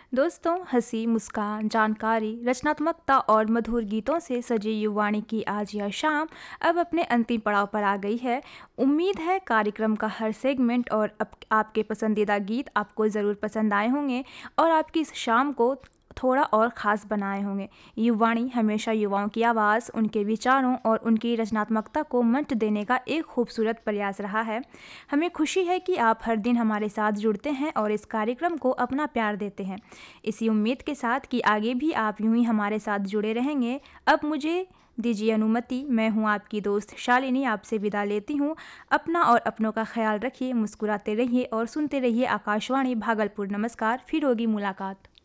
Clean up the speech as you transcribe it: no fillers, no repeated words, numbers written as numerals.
दोस्तों, हंसी, मुस्कान, जानकारी, रचनात्मकता और मधुर गीतों से सजी युवाणी की आज यह शाम अब अपने अंतिम पड़ाव पर आ गई है। उम्मीद है कार्यक्रम का हर सेगमेंट और आपके पसंदीदा गीत आपको ज़रूर पसंद आए होंगे और आपकी इस शाम को थोड़ा और ख़ास बनाए होंगे। युवाणी हमेशा युवाओं की आवाज़, उनके विचारों और उनकी रचनात्मकता को मंच देने का एक खूबसूरत प्रयास रहा है। हमें खुशी है कि आप हर दिन हमारे साथ जुड़ते हैं और इस कार्यक्रम को अपना प्यार देते हैं। इसी उम्मीद के साथ कि आगे भी आप यूं ही हमारे साथ जुड़े रहेंगे, अब मुझे दीजिए अनुमति। मैं हूं आपकी दोस्त शालिनी, आपसे विदा लेती हूं। अपना और अपनों का ख्याल रखिए, मुस्कुराते रहिए और सुनते रहिए आकाशवाणी भागलपुर। नमस्कार, फिर होगी मुलाकात।